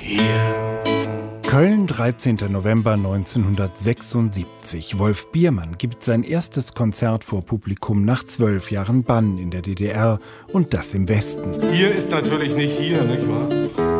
hier. Köln, 13. November 1976. Wolf Biermann gibt sein erstes Konzert vor Publikum nach 12 Jahren Bann in der DDR und das im Westen. Hier ist natürlich nicht hier, nicht wahr?